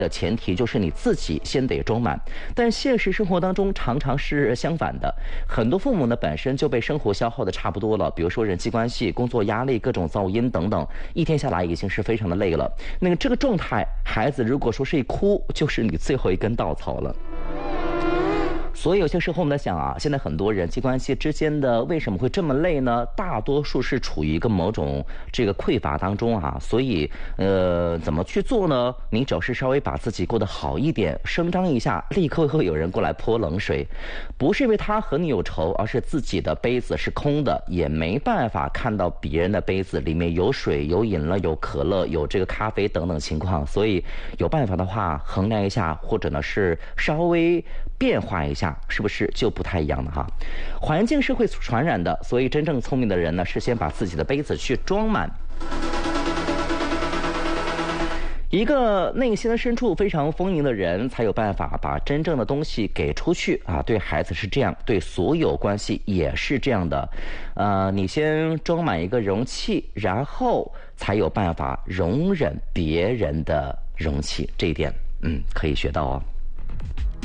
的前提就是你自己先得装满，但现实生活当中常常是相反的，很多父母呢本身就被生活消耗的差不多了，比如说人际关系、工作压力、各种噪音等等，一天下来已经是非常的累了。那个这个状态，孩子如果说是一哭，就是你最后一根稻草了。所以有些时候我们在想啊，现在很多人际关系之间的为什么会这么累呢？大多数是处于一个某种这个匮乏当中啊。所以怎么去做呢？你只要是稍微把自己过得好一点，声张一下，立刻会有人过来泼冷水。不是因为他和你有仇，而是自己的杯子是空的，也没办法看到别人的杯子里面有水、有饮了、有可乐、有这个咖啡等等情况。所以有办法的话衡量一下，或者呢是稍微变化一下，是不是就不太一样了哈？环境是会传染的，所以真正聪明的人呢，是先把自己的杯子去装满。一个内心的深处非常丰盈的人，才有办法把真正的东西给出去啊！对孩子是这样，对所有关系也是这样的。你先装满一个容器，然后才有办法容忍别人的容器，这一点可以学到哦。